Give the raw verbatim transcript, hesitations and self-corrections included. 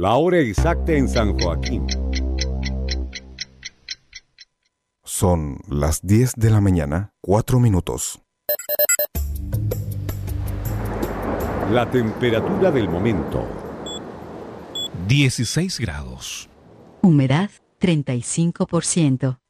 La hora exacta en San Joaquín. Son las diez de la mañana, cuatro minutos. La temperatura del momento. dieciséis grados. Humedad treinta y cinco por ciento.